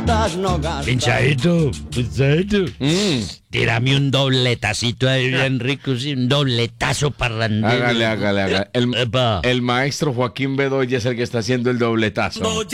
Pinchadito. Tírame un dobletacito ahí bien rico, sí, un dobletazo parrandero. Hágale. Epa. El maestro Joaquín Bedoya es el que está haciendo el dobletazo.